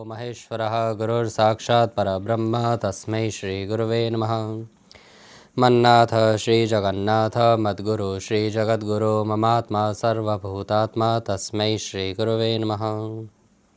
Maheshwaraha Gurur Sakshat Parabrahma Tasmai Shri Guruve Namaha Mannatha Shri Jagannatha Madguru Shri Jagadguru Mamatma Sarva Bhutatma Tasmai Shri Guruve Namaha.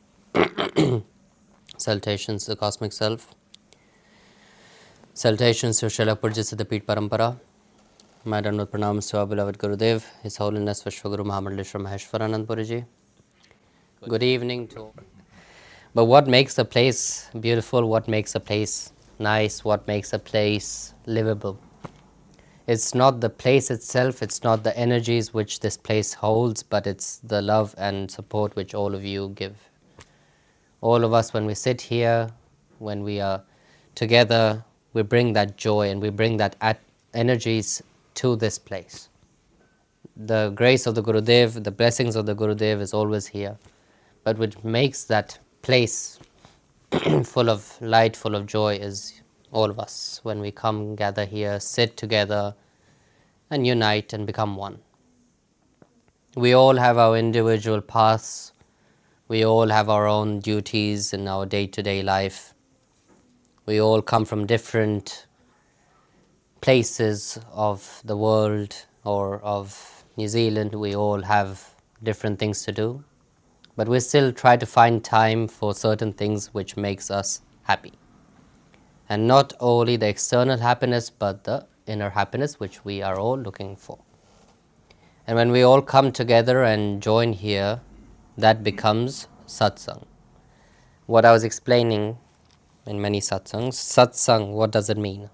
Salutations to the Cosmic Self. Salutations to Srila Purja Siddhapit Parampara. My Dandavat Pranams to our beloved Gurudev, His Holiness Vishwaguru Mahamandaleshwar Maheshwaranand Puriji. Good evening to all. But what makes a place beautiful, what makes a place nice, what makes a place livable? It's not the place itself, it's not the energies which this place holds, but it's the love and support which all of you give. All of us, when we sit here, when we are together, we bring that joy and we bring that energies to this place. The grace of the Gurudev, the blessings of the Gurudev is always here, but which makes that place full of light, full of joy is all of us. When we come, gather here, sit together and unite and become one. We all have our individual paths. We all have our own duties in our day-to-day life. We all come from different places of the world or of New Zealand. We all have different things to do. But we still try to find time for certain things which makes us happy. And not only the external happiness, but the inner happiness which we are all looking for. And when we all come together and join here, that becomes satsang. What I was explaining in many satsangs, satsang, what does it mean?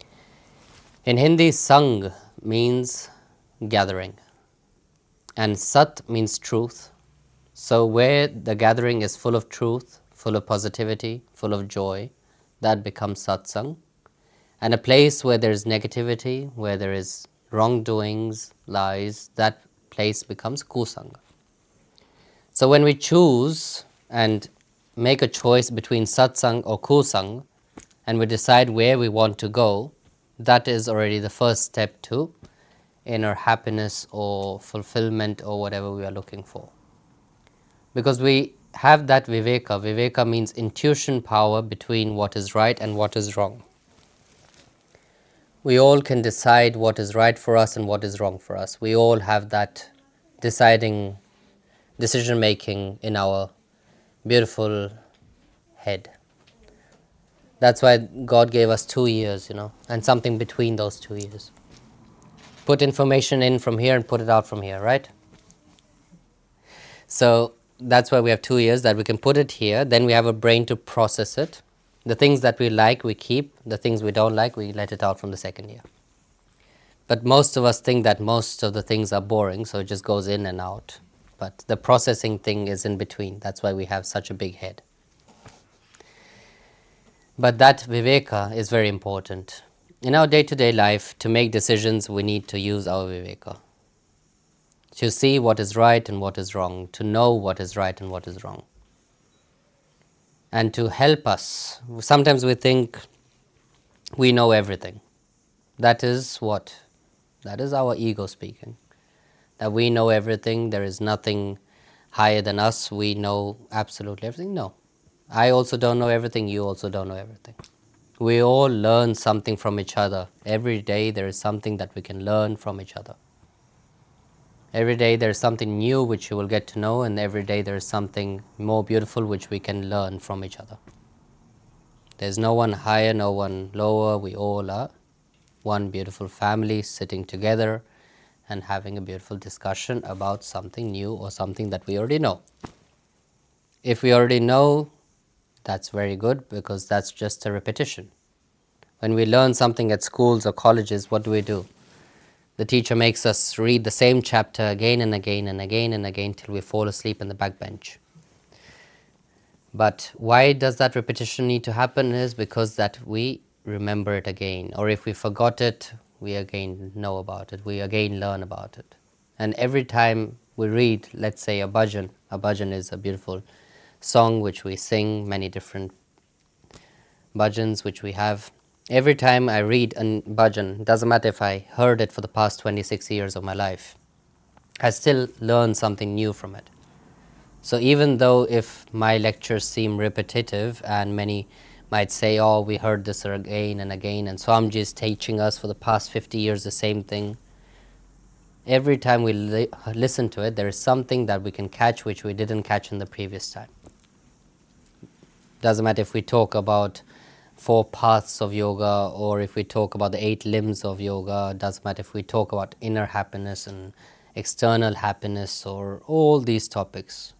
In Hindi, sang means gathering. And sat means truth. So where the gathering is full of truth, full of positivity, full of joy, that becomes satsang. And a place where there is negativity, where there is wrongdoings, lies, that place becomes kusanga. So when we choose and make a choice between satsang or kusang, and we decide where we want to go, that is already the first step to inner happiness or fulfillment or whatever we are looking for. Because we have that viveka. Viveka means intuition power between what is right and what is wrong. We all can decide what is right for us and what is wrong for us. We all have that decision making in our beautiful head. That's why God gave us 2 years, and something between those 2 years. Put information in from here and put it out from here, right? So that's why we have 2 years, that we can put it here, then we have a brain to process it. The things that we like, we keep. The things we don't like, we let it out from the second year. But most of us think that most of the things are boring, so it just goes in and out. But the processing thing is in between. That's why we have such a big head. But that viveka is very important. In our day-to-day life, to make decisions, we need to use our viveka. To see what is right and what is wrong, to know what is right and what is wrong. And to help us, sometimes we think we know everything. That is what? That is our ego speaking. That we know everything, there is nothing higher than us, we know absolutely everything. No. I also don't know everything, you also don't know everything. We all learn something from each other. Every day there is something that we can learn from each other. Every day there is something new which you will get to know, and every day there is something more beautiful which we can learn from each other. There's no one higher, no one lower. We all are one beautiful family sitting together and having a beautiful discussion about something new or something that we already know. If we already know, that's very good, because that's just a repetition. When we learn something at schools or colleges, what do? The teacher makes us read the same chapter again and again and again and again till we fall asleep in the back bench. But why does that repetition need to happen? Is because that we remember it again. Or if we forgot it, we again know about it. We again learn about it. And every time we read, let's say a bhajan is a beautiful song which we sing, many different bhajans which we have. Every time I read a bhajan, doesn't matter if I heard it for the past 26 years of my life, I still learn something new from it. So even though if my lectures seem repetitive and many might say, oh, we heard this again and again, and Swamiji is teaching us for the past 50 years the same thing, every time we listen to it, there is something that we can catch which we didn't catch in the previous time. Doesn't matter if we talk about 4 paths of yoga or if we talk about the 8 limbs of yoga. Doesn't matter if we talk about inner happiness and external happiness or all these topics.